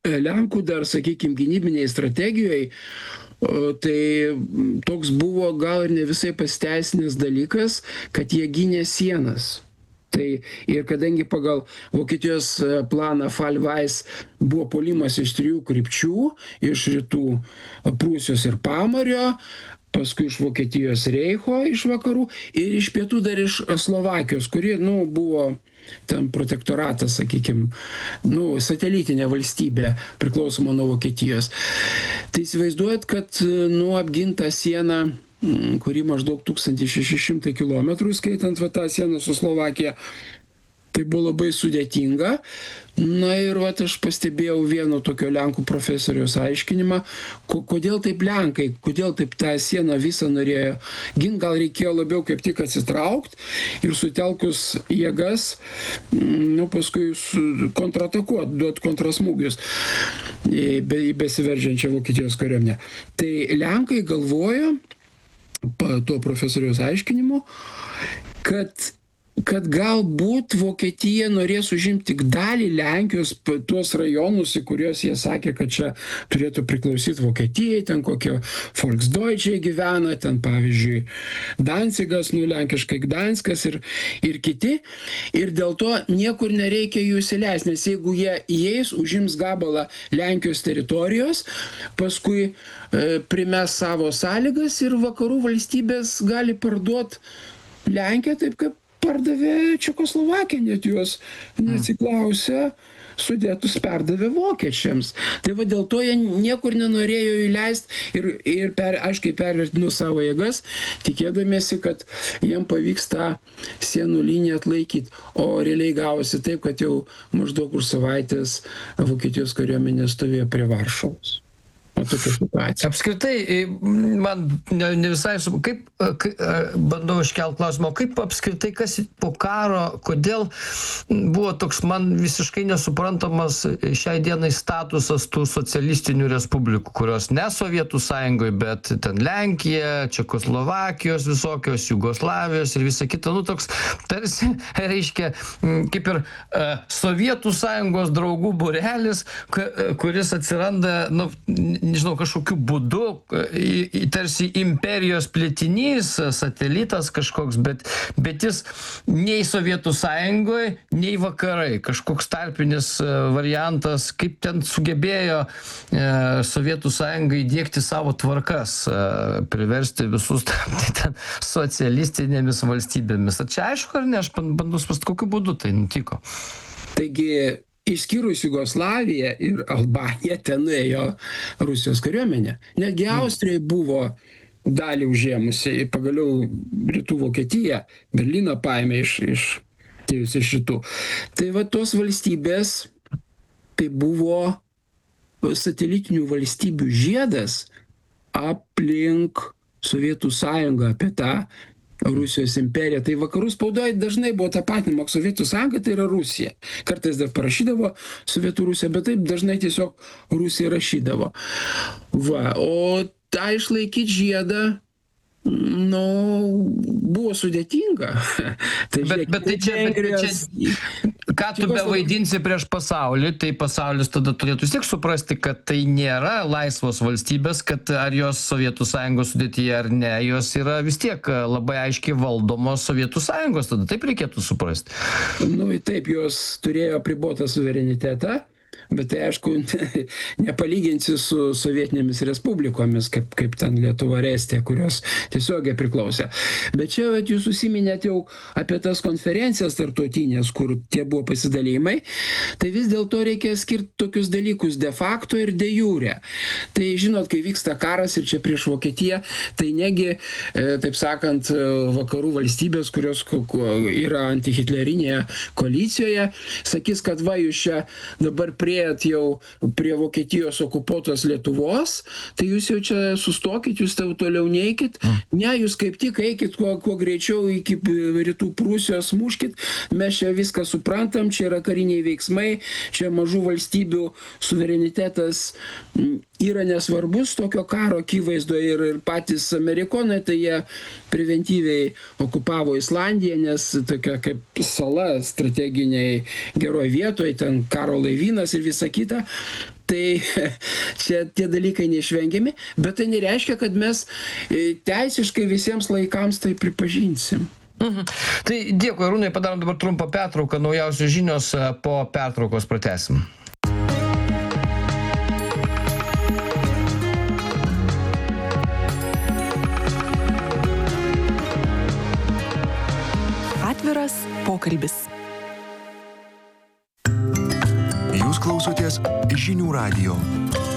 Lenkų dar, sakykime, gynybiniai strategijoje, tai toks buvo gal ir ne visai pasiteisinęs dalykas, kad jie gynė sienas. Tai ir kadangi pagal Vokietijos planą Fall-Weiss buvo puolimas iš 3 krypčių, iš rytų Prūsijos ir Pamario, paskui iš Vokietijos Reicho iš vakarų ir iš pietų dar iš Slovakijos, kuri, buvo ten protektoratas, sakykime, satelitinė valstybė priklausoma nuo Vokietijos. Tai įsivaizduojat, kad apginta siena, kuri maždaug 1600 kilometrų, skaitant tą sieną su Slovakija, tai buvo labai sudėtinga. Ir aš pastebėjau vieno tokio Lenkų profesoriaus aiškinimą, kodėl taip Lenkai, kodėl taip tą sieną visą norėjo ginti, gal reikėjo labiau kaip tik atsitraukti ir sutelkus jėgas, paskui kontratakuoti, duoti kontrasmūgius į besiveržiančią Vokietijos kariuomenę. Tai Lenkai galvojo, tuo profesoriaus aiškinimu, kad galbūt Vokietija norės užimti tik dalį Lenkijos, tuos rajonus, į kuriuos jie sakė, kad čia turėtų priklausyti Vokietijai, ten kokie Volksdeutsche gyvena, ten pavyzdžiui Danzigas, lenkiškai Gdanskas ir kiti. Ir dėl to niekur nereikia jų įsileisti, nes jeigu jie įeis, užims gabalą Lenkijos teritorijos, paskui primes savo sąlygas ir vakarų valstybės gali parduoti Lenkiją taip, kaip pardavė Čekoslovakiją, net juos neatsiklausę, sudėtus perdavė vokiečiams. Tai dėl to jie niekur nenorėjo įleisti ir aiškiai pervertino savo jėgas, tikėdamiesi, kad jiem pavyks tą sienų liniją atlaikyti. O realiai gavosi taip, kad jau maždaug už savaitės Vokietijos kariuomenė stovėjo prie Varšuvos. Apskritai, man ne visai, kaip bandau iškelti klausimą, kaip apskritai, kas po karo, kodėl buvo toks man visiškai nesuprantamas šiai dienai statusas tų socialistinių respublikų, kurios ne Sovietų Sąjungoje, bet ten Lenkija, Čekoslovakijos visokios, Jugoslavijos ir visa kita, toks tarsi, reiškia, kaip ir Sovietų Sąjungos draugų būrelis, kuris atsiranda, nežinau, kažkokiu būdu, tarsi imperijos plėtinys, satelitas kažkoks, bet jis nei Sovietų Sąjungoje, nei vakarai, kažkoks tarpinis variantas, kaip ten sugebėjo Sovietų Sąjunga įdiegti savo tvarkas, priversti visus ten socialistinėmis valstybėmis. Ar čia aišku, ar ne? Aš bandau suprast, kokiu būdu tai nutiko. Taigi, išskyrus Jugoslaviją ir Albaniją, ten ėjo Rusijos kariuomenė. Netgi Austrija buvo dalį užėmusi, pagaliau rytų Vokietija, Berliną paėmė iš rytų. Tai tos valstybės, tai buvo satelitinių valstybių žiedas aplink Sovietų Sąjungą, apie tą Rusijos imperija. Tai vakarų spaudoje dažnai buvo tapatinama, Sovietų Sąjunga tai yra Rusija. Kartais dar parašydavo Sovietų Rusija, bet taip dažnai tiesiog Rusija rašydavo. O tą išlaikyti žiedą, buvo sudėtinga. Bet tai čia, ką tu bevaidinsi prieš pasaulį, tai pasaulis tada turėtų vis tiek suprasti, kad tai nėra laisvos valstybės, kad ar jos Sovietų Sąjungos sudėtyje ar ne, jos yra vis tiek labai aiškiai valdomos Sovietų Sąjungos, tada taip reikėtų suprasti. Taip, jos turėjo apribotą suverenitetą, bet tai aišku, nepalyginsi su sovietinėmis respublikomis, kaip ten Lietuva ir Estija, kurios tiesiogiai priklausė. Bet čia jūs užsiminėt jau apie tas konferencijas tarptautinės, kur tie buvo pasidalymai, tai vis dėlto reikia skirti tokius dalykus de facto ir de jure. Tai žinot, kai vyksta karas ir čia prieš Vokietiją, tai negi, taip sakant, vakarų valstybės, kurios yra antihitlerinėje koalicijoje, sakys, kad jūs čia dabar jau prie Vokietijos okupuotos Lietuvos, tai jūs jau čia sustokit, jūs toliau neikit. Ne, jūs kaip tik eikit kuo greičiau iki rytų Prūsijos, muškit. Mes čia viską suprantam, čia yra kariniai veiksmai, čia mažų valstybių suverenitetas yra nesvarbus tokio karo akivaizdoje ir patys amerikonai, tai jie preventyviai okupavo Islandiją, nes tokia kaip sala strateginiai geroj vietoje, ten karo laivynas ir visa kita. Tai čia tie dalykai neišvengiami, bet tai nereiškia, kad mes teisiškai visiems laikams tai pripažinsim. Tai dėkui, Arūnai, padarom dabar trumpą pertrauką, naujausios žinios, po pertraukos pratęsim. Atviras pokalbis. Jūs klausotės Žinių radijo.